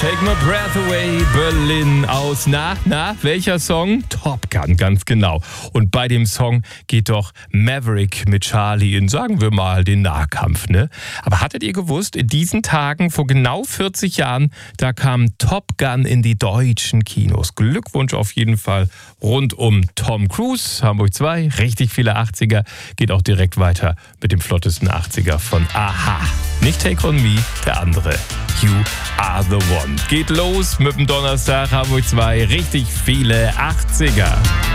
Take My Breath Away, Berlin aus, welcher Song? Top Gun, ganz genau. Und bei dem Song geht doch Maverick mit Charlie in, sagen wir mal, den Nahkampf, ne? Aber hattet ihr gewusst, in diesen Tagen vor genau 40 Jahren, da kam Top Gun in die deutschen Kinos. Glückwunsch auf jeden Fall rund um Tom Cruise, Hamburg 2, richtig viele 80er. Geht auch direkt weiter mit dem flottesten 80er von Aha. Nicht Take On Me, der andere. You Are The One. Geht los mit dem Donnerstag, Hamburg 2, richtig viele 80er.